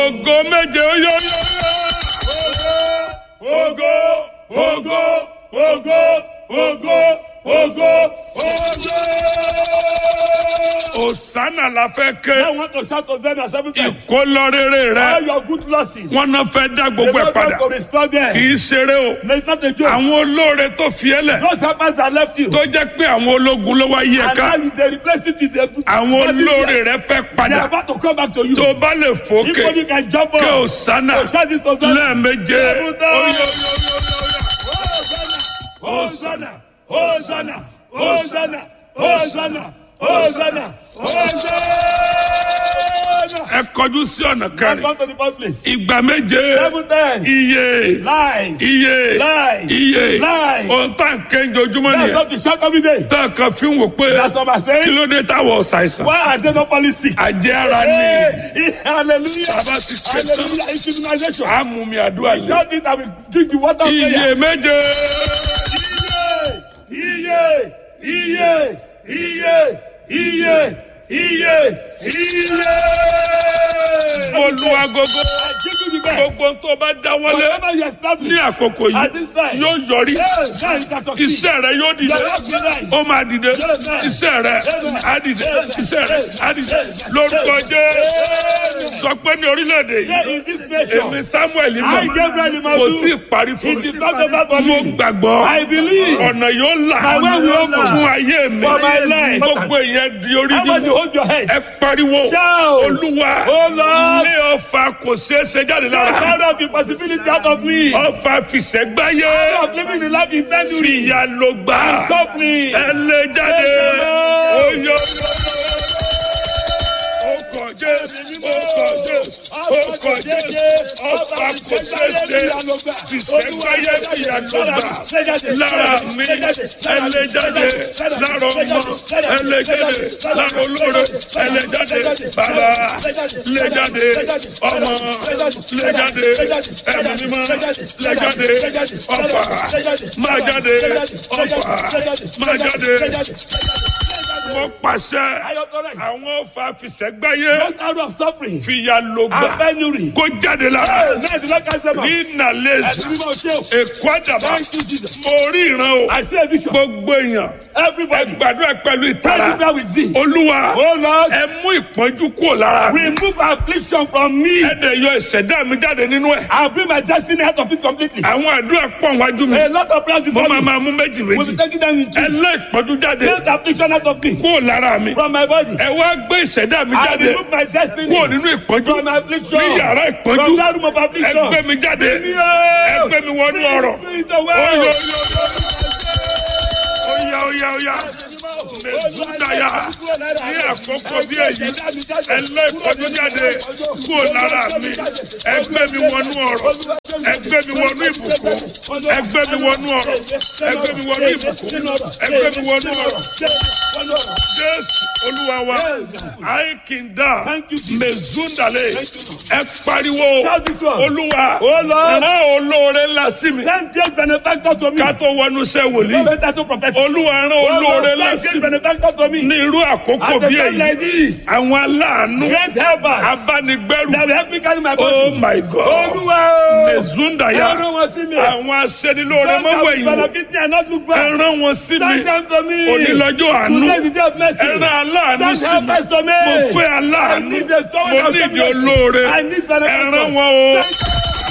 Ògo méje ó yọ. Ògo, ògo, ògo, ògo, ògo, ògo. Hosanna la fẹ́ ké. I want to shout Hosanna 7 times. Ìkólọ́rẹ́rẹ́ rẹ. All your good losses. Wọ́n náà fẹ́ dá gbogbo ẹ̀ padà. to restore them. Kì í ṣeré o. It's not a joke. Àwọn olóore tó fi ẹ́ lẹ̀. Those helpers that left you. Tó jẹ́ pé àwọn ológun ló wá yí ẹ And ká. now they replace it with the. Àwọn olóore rẹ fẹ́ They are padà. about to come back to you. Tó o bá lè If fòkè. only you can jump Kí up. Hosanna So shout this Hosanna. lẹ́ẹ̀méje. Hosanna, Hosanna, Hosanna, Hosanna, Hosanna, Hosanna. Ẹ kọjú sí ọ̀nà kẹrin. Come to the first place. Ìgbà méje. 7 times. Iye. Lies. Iye. Lie. Iye. Lie. Ohun tá à ń ké ojoojúmọ́ That's nìyẹn. what we shout every day. Tá a kan fi ń wò pé That's what I'm kí saying. ló dé táwọn ṣàìsàn. Why are they not falling sick? Àjẹ́ ara ni. Hey, hallelujah. Bàbá ti ké tán. Hallelujah. It's immunization. A mú mi àdúrà lé. Shout it and we drink the water of prayer. Iye méje. Iye, iye, iye, iye, iye, iye. Mo lu agogo. I give you the best. Gbogbo tó bá dáwọ́lé Whatever you establish ní àkókò at yìí this time. yóò yọrí. Yes, now you can succeed. Iṣẹ́ rẹ yóò dìde. Ó máa dìde. Iṣẹ́ rẹ á dìde. Iṣẹ́ rẹ á dìde. Lórúkọ Jésù. Sọ pé ní orílẹ̀-èdè Here yìí. in this nation, Èmi Samuel I, mọ̀. Gabriel Kò Imadu, tí ì parí fún it mi. is not over for Mo me. gbàgbọ́. I believe Ọ̀nà yóò là. My way will open. Fún ayé mi. For my life. Gbogbo ìyẹn di orí how about you yín. hold your head? Ẹ pariwo. Shout. Olúwa. Oh Lord, Ilé ọfà kò ṣeé ṣe jáde just lára. out of the possibility out of me. Ọfà fìṣẹ́gbáyé. Out of living the life intended. Fìyà ló gbà. Softly. Ẹ lè jáde. Oyè. Ọkọ̀ Jésù. Ọkọ̀ Jésù. Ọkọ̀ Jésù. Ọfà kò ṣeé ṣe. Fìṣẹ́gbáyé fìyà ló gbà. Lára mi. Ẹ lè jáde. Lára ọmọ. Ẹ lè jáde. Lára olóore. Ẹ lè jáde. Bàbá. Lè jáde. Ọmọ. Lè jáde. Ẹ̀mí mímọ́. Lè jáde. Ọfà. Máa jáde. Ọfà. Máa jáde. Mo pàṣẹ. Àwọn ọfà fìṣẹ́gbáyé. Just out of suffering Fìyà ló and gbà. penury. Kó jáde lára. Hey, now do not cast them out. Ní Nàlẹ́sì. Èkó àdàbà. Thank you, Jesus. Mo rí ìran o. I see a vision. Gbogbo èèyàn. Everybody, Gbàdúrà pẹ̀lú ìtara. everywhere we see. Olúwa. Oh Lord, Ẹ mú ìpọ́njú kúrò lára. remove affliction from me. Ẹ dẹ̀ yọ ìṣẹ̀dá mi jáde nínú ẹ̀. I'll bring my destiny out of it completely. Àwọn àdúrà pọ̀ wájú mi. A lot of prayers Mo before máa me. máa mú méjì We'll méjì. be taking them in Ẹ two. lé ìpọ́njú jáde. Take the affliction out of me. Kúrò lára mi. From my body. Ẹ wá gbé ìṣẹ̀dá mi I jáde. remove my destiny. Kúrò nínú ìpọ́njú. From my affliction. Ní yàrá From ìpọ́njú. that room of Ẹ affliction. gbé mi jáde. Bring me out. Ẹ gbé mi wọnú ọ̀rọ̀. Bring me to well. Oya. Mẹ̀súdàyà. Ní àkókò bí èyí. Ẹ lé ìpọ́njú jáde. Kúrò lára mi. Ẹ gbé mi wọnú ọ̀rọ̀. Ẹ gbé mi wọnú ìbùkún. Ẹ gbé mi wọnú ọ̀rọ̀. Ẹ gbé mi wọnú ìbùkún. Ẹ gbé mi wọnú ọ̀rọ̀. Jésù Olúwa wa. Àìkìndà. Mẹ̀súdàlẹ̀. Ẹ pariwo. Shout this one. Olúwa. Oh Lord, Rán olóore ńlá sí mi. send great benefactor to me. Ká tó wọnú iṣẹ́ wòlíì. Better to prophet. Olúwa rán olóore ńlá Send sí great mi. benefactor to me. Ní irú àkókò At the bí time èyí. like this, Àwọn aláàánú. great helpers Abánigbẹ́rù. that will help me carry my Oh body. my God. Olúwa o. Mẹ̀súndàyà. Ẹ rán wọn sí mi. Àwọn aṣẹ́nilóore Don't mọ́wọ́ have ẹ̀yìn. benefit me and not look Ẹ back. rán wọn sí mi. Send them to me. Onílọ́jọ́ àánú. Today is the day of mercy. Ẹ rán aláàánú Send sí mi. helpers to me. Mo fẹ́ I aláàánú. need a someone Mo that will ní show ìdí mercy. olóore. I need Ẹ benefactors. rán wọn o. Send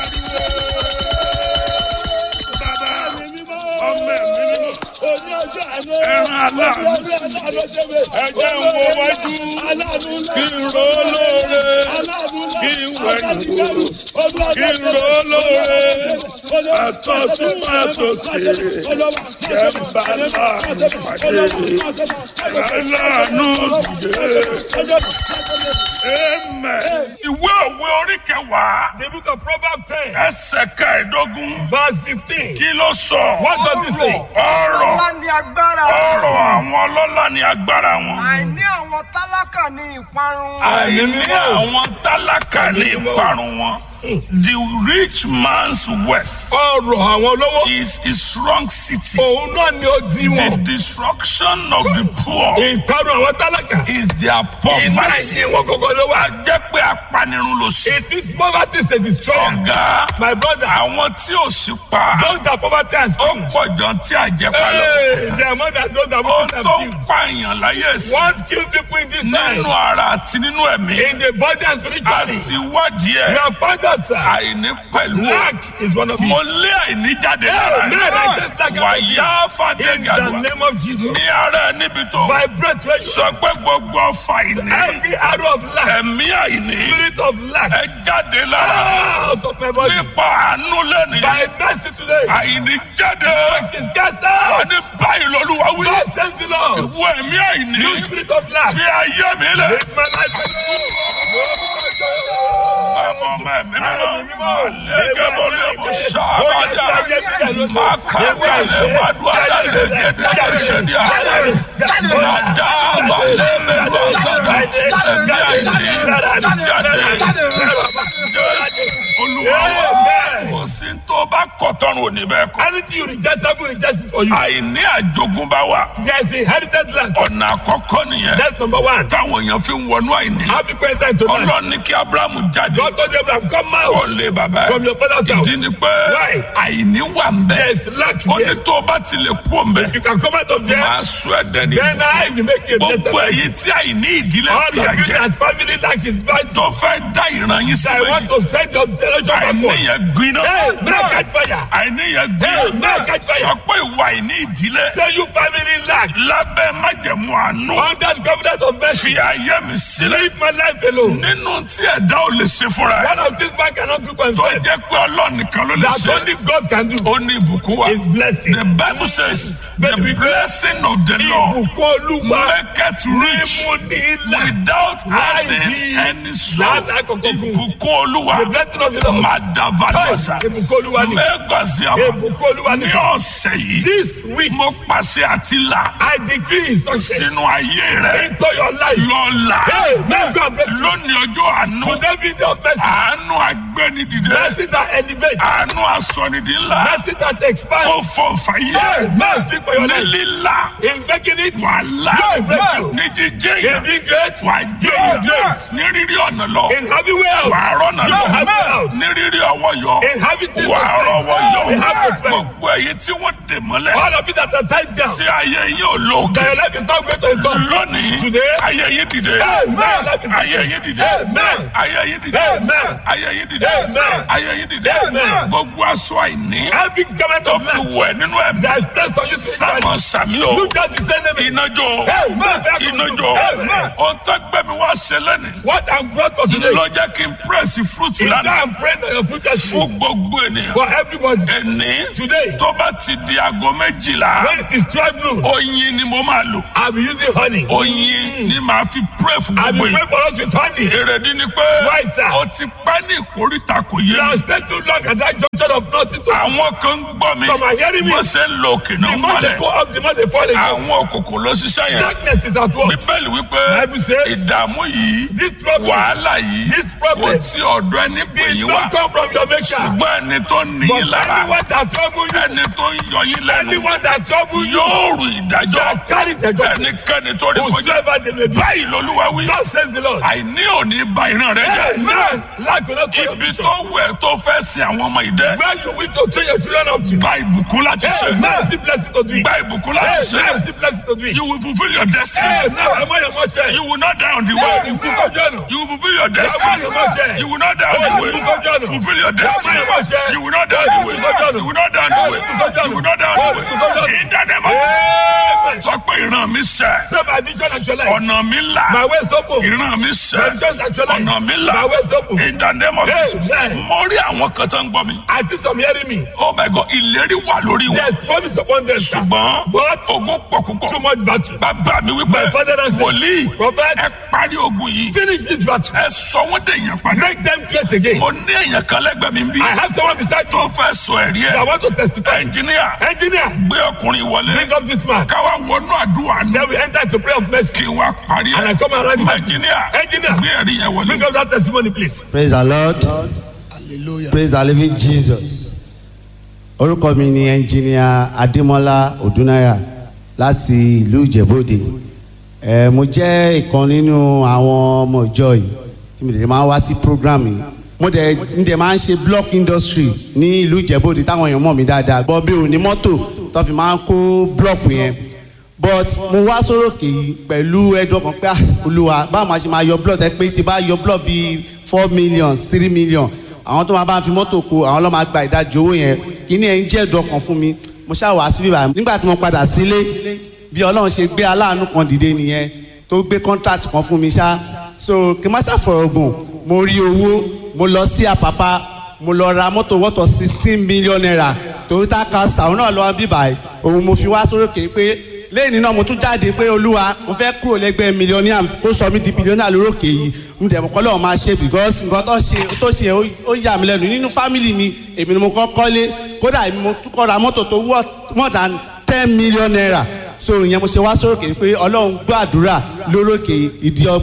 Bàbá. Ọmọ ẹ̀mí mímọ́. Oní ọjọ́ àánú. Ẹ rán aláàánú. Ẹ jẹ́ n wo wájú. Kí n ro olóore. Kí n wẹ̀yìn wò. Kí n ro olóore. Àtọ̀tún àtòsí. Jẹ́ n bá láàánú pàdé. Aláàánú dìde. Amen. Ìwé òwe orí kẹwàá. The book of Proverbs 10, Ẹsẹ̀ kẹẹ̀ẹ́dógún. verse 15. Kí ló sọ? What does it say? Ọ̀rọ̀. Ọlá ni agbára. Ọ̀rọ̀ àwọn ọlọ́lá ni agbára wọn. Àìní àwọn tálákà ni ìparun. Àìní àwọn tálákà ní ìparun wọn. The rich man's wealth Ọrọ̀ àwọn olówó. is a strong city. Òun náà ni ó di The wọn. destruction of the poor Ìparun àwọn tálákà. is their Iná poverty. ìyẹn wọn kọ̀ọ̀kan ló wà. Jẹ́ pé apanirun ló ṣe. It is poverty state destroyer. Ọ̀gá My brother, àwọn tí ò sí pa those that poverty has ó killed. pọ̀ jọ tí àjẹpá lọ. Hey, the amount that those that Ó poverty have tó killed. pààyàn láyé sí. What kills people in this time? Nínú ara àti nínú ẹ̀mí. In the body and spiritually. Àti wádìí We ẹ̀ have found out, sir. àìní pẹ̀lú. Lack is one of Mo it. lé àìní jáde Hey, lára man, I just like wàyà in the fàdégàdùà name of Jesus. ní ara ẹ níbi tó Vibrate where you sọ pé gbogbo ọfà àìní every arrow of lack, ẹ̀mí àìní spirit of lack, ẹ jáde lára out of my body. nípa àánú lẹ́nu By mercy today, àìní jáde lack is cast out. ní báyìí lọ́lúwa wí God says the Lord. ìwọ ẹ̀mí àìní You spirit of lack, fi ayé mi lẹ̀. make my life Ọmọ ẹ̀mí mímọ́ lẹ́gẹ̀ bọ́lẹ̀ bọ́ sábàdà máa kàwé lè má dùn àdàlẹ̀ gẹ̀dẹ̀ ṣẹ̀dí àárẹ̀ máa dá balẹ̀ mẹ́bọ̀ sọ̀dọ̀ ẹ̀mí àìní jáde Olúwa kò sí tó bá kọ̀tọ́rùn òní bẹ́ẹ̀ kọ́. anything you reject, I will reject it for you. Àìní àjogúnbá wa Yes, the inherited land. ọ̀nà àkọ́kọ́ nìyẹn That's number one. táwọn èèyàn fi ń wọnú àìní. Happy birthday to land. Ọlọ́run ní kí Ábúráhámù jáde God told Abraham, come kó out lé bàbá from your father's house. ìdí ni pé Why? àìní wà ń bẹ. There is lack Ó ní there. tó o bá ti lè kú òǹbẹ You can come out of there. máa sọ ẹ̀dẹ̀ ní. Then I will make you a Gbogbo blessed. èyí tí àìní ìdílé All fìyà of you jẹ that family lack is bad. tó fẹ́ dá ìran yín sí I want méjì. to send your generation Àìní backward. yẹn gbiná. Hey, may I catch fire? Àìní yẹn Hey, gbiná. may I catch fire? Sọ pé ìwà àìní ìdílé Say you family lack. lábẹ́ májẹ̀mú àánú Under the covenant of mercy. fi ayé mi sílẹ̀. Leave my life alone. Nínú tí ẹ̀dá ò lè ṣe fúnra ẹ̀ One of these man cannot do for tó himself. jẹ́ pé Ọlọ́run nìkan ló lè That ṣe. only God can do. Ó ní ìbùkún wa. Is blessing. The Bible says the blessing of the Lord Ìbùkún Olúwa. maketh rich Mímú ní ilà. without adding Láì any sorrow. láti àkọ́kọ́ gùn. Ìbùkún Olúwa The blessing of the Lord. Madavadasa Ìbùkún Olúwa ni. Mẹ́gbàsíàmà Ìbùkún Olúwa ni. ní ọ̀sẹ̀ yìí This week, mo pàṣẹ àtìlà I decree success sínú ayé rẹ̀ into your life. lọ́la Hey, may God bless you. lónìí ọjọ́ àánú Today be the mercy. àánú agbẹ́nidìde Mercy that elevates. àánú asọ̀nìdínlá Mercy that kó expands. fọ fàyè Hey, may speak for your ní life. lílà In making it, wàhálà Hey, breakthrough. ní jíjẹ́ in yẹn being great, wà jẹ́ being yẹn great, ní rírí ọ̀nà lọ in having wealth, wà á rọ́nà you lọ have wealth, ní rírí ọwọ́ yọ in having this wà á rọ́wọ́ yọ you have respect. gbogbo èyí tí wọ́n dè mọ́lẹ̀ All of you that are tied down, sí ayé yín ò lókè that your life is not going to a top. lónìí Today, ayé yín dìde Amen. ayé yín dìde Amen. ayé yín dìde Amen. ayé yín dìde Amen. ayé yín dìde Amen. gbogbo aṣọ àìní Every government tó of fi life wẹ̀ nínú ẹ̀mí that is placed on you sámọ spiritually, sàmí o you just the enemy. iná jó Amen. iná jó Amen. ohun tó gbẹ̀mí wá ṣẹlẹ̀ ni What I'm brought for today ló jẹ́ kí n pírẹ́sì fúrúùtù is that lánàá I'm praying on your future fún gbogbo ènìyàn for everybody. ẹni Today, tó bá ti di aago méjìlá when it is 12 noon, oyin ni mo máa lò I'll be using honey. oyin ni màá fi pírẹ́ fún I'll be gbogbo yìí praying for us with honey. èrèdí ni pé Why, sir? ó ti pẹ́ ní ìkórìtà kò yé You mi have stayed too long at that junction of nothing to àwọn kan ń gbọ́ mi Some are hearing me. wọ́n ṣe ń lo òkè náà The more they mọ́lẹ̀ go up, the more they fall again. àwọn òkùnkùn ló ṣiṣẹ́ yẹn Darkness is at work. bíbélì wípé Bible says, ìdààmú yìí This problem wàhálà yìí This kò problem tí ọ̀dọ̀ ẹni pè did yín not wá come from your maker. ṣùgbọ́n ẹni tó ní But yín lára anyone that trouble you, ẹni tó ń yọ yín lẹ́nu anyone that trouble you, yóò rù ìdájọ́ shall carry the judgment. ẹnikẹ́ni tó rí kọjá Whosoever they may be. báyìí lolúwa wí Thus says the Lord. àìní òní ba ìran rẹ jẹ́ Amen. Lack will not for your ibi vision. tó wẹ̀ tó fẹ́ sin àwọn ọmọ ìdẹ Where you wish to train your children up to. gba ìbùkún láti ṣe Amen. Still blessed to do it. gba ìbùkún láti ṣe Amen. Still blessed to do it. you will fulfil your destiny Now I'm on your much. you will not die on the way You will go journal. you will fulfil your destiny you will not die on the way fulfil your destiny you will not die on the way you will not die on the way you will not die on the way in the name of Amen. sọ pé ìran mi ṣẹ Say my vision actualized. ọ̀nà mi là My way is open. ìran mi ṣẹ My vision actualized. ọ̀nà mi là My way is open. in the name of Jesus Amen. mo rí àwọn kan tó ń gbọ́ mi I think some hearing me. oh my God ìlérí wà lórí wọn There's promise upon them. sir. ṣùgbọ́n But ogun pọ̀ púpọ̀ too much battle. bàbá mi wípé My father and wòlíì prophet, ẹ parí ogun yìí finish this battle. ẹ sọ wọ́n dé èèyàn padà Make them great again. mo ní èèyàn kan lẹ́gbẹ̀ẹ́ mi bí I have someone beside tó you fẹ́ sọ ẹ̀rí that ẹ̀ want to testify. ẹnjìníà Engineer, gbé ọkùnrin wọlé bring up this man. káwá wọnú àdúrà ní Then we enter into prayer of mercy. kí wọ́n parí And I ẹ̀ come around him. ẹnjìníà Engineer, gbé ẹ̀rí yẹn wọlé. bring up that testimony, please. Praise the Lord. hallelujah. Praise the living Jesus. Orúkọ mi ni Engineer Adémọ́lá Odúnáyà láti ìlú Ìjẹ̀bú-Òde. Mo jẹ́ ìkan nínú àwọn ọmọ ìjọ yìí tí mo dẹ̀ máa wá sí program yìí. Mo dẹ̀ máa ń ṣe block industry ní ìlú Ìjẹ̀bú-Òde táwọn èèyàn mọ̀ mí dáadáa. Gbọ́ bí òní mọ́tò tó fi máa ń kó block yẹn. But mo wá sórókè yìí pẹ̀lú ẹ̀dùn ọkàn pé Olúwa báwo máa ṣe máa yọ block ẹ pé tí bá yọ block bíi 4 million 3 million àwọn tó máa bá fi mọ́tò kó àwọn ló máa gba ìdajì owó yẹn kíní ẹ̀ ń jẹ́ ẹ̀dùn ọkàn fún mi. Mo ṣáà wá sí bíbá nígbà tí mo padà sílé bí Ọlọ́run ṣe gbé aláàánú kan dìde nìyẹn tó gbé contract kan fún mi ṣá. So kí n má ṣàfọ̀rọ̀gùn mo rí owó mo lọ sí Àpápá mo lọ ra mọ́tò wọ́tọ̀ 16 million naira Toyota Castor àwọn náà lọ́wọ́ bíbá òun mo fi wá sórókè pé lẹ́yìn náà mo tún jáde pé Olúwa mo fẹ́ kúrò lẹ́gbẹ́ mílíọ̀nìyà kó sọ mí di bílíọ̀nìyà lórókè yìí mo dẹ̀ mọ́ kọ́lọ́ máa ṣe because nǹkan tó ṣe ó yà mí lẹ́nu nínú fámìlì mi èmi ni mo kọ́ kọ́lé kódà èmi mo tún kọ́ ra mọ́tò tó wọ́ more than 10 million naira so ìyẹn mo ṣe wá sórókè pé Ọlọ́run gbọ́ àdúrà lórókè ìdí